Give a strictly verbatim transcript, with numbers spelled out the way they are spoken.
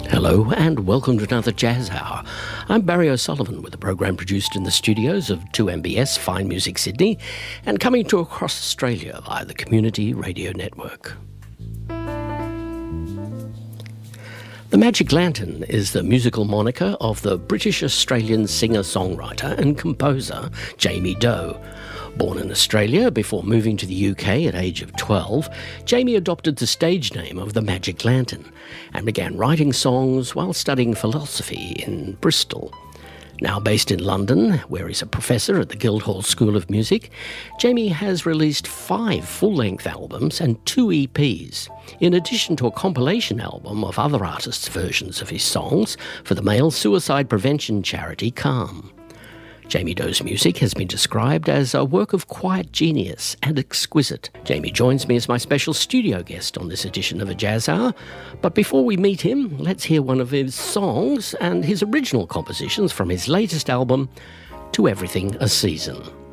Hello and welcome to another Jazz Hour. I'm Barry O'Sullivan with a program produced in the studios of two M B S Fine Music Sydney and coming to across Australia via the Community Radio Network. The Magic Lantern is the musical moniker of the British-Australian singer-songwriter and composer Jamie Doe. Born in Australia before moving to the U K at age of twelve, Jamie adopted the stage name of the Magic Lantern and began writing songs while studying philosophy in Bristol. Now based in London, where he's a professor at the Guildhall School of Music, Jamie has released five full-length albums and two E Ps, in addition to a compilation album of other artists' versions of his songs for the male suicide prevention charity Calm. Jamie Doe's music has been described as a work of quiet genius and exquisite. Jamie joins me as my special studio guest on this edition of A Jazz Hour. But before we meet him, let's hear one of his songs and his original compositions from his latest album, To Everything a Season.